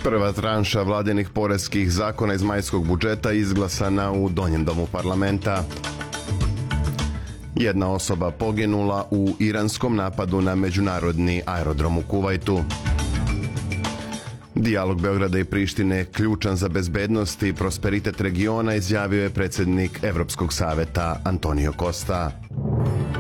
Prva tranša vladinih poreskih zakona iz majskog budžeta izglasana u Donjem domu parlamenta. Jedna osoba poginula u iranskom napadu na međunarodni aerodrom u Kuvajtu. Dijalog Beograda i Prištine ključan za bezbednost i prosperitet regiona, izjavio je predsjednik Evropskog saveta Antonio Costa.